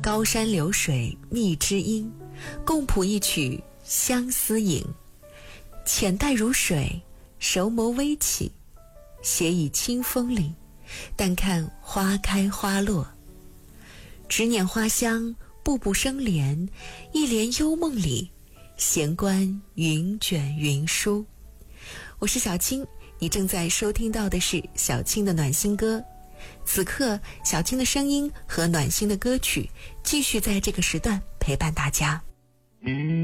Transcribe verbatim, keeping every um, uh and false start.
高山流水觅知音，共谱一曲相思影。浅淡如水，柔眸微起，写倚清风里，但看花开花落。只念花香，步步生莲，一帘幽梦里，闲观云卷云舒。我是小青，你正在收听到的是小青的暖心歌。此刻小青的声音和暖心的歌曲继续在这个时段陪伴大家。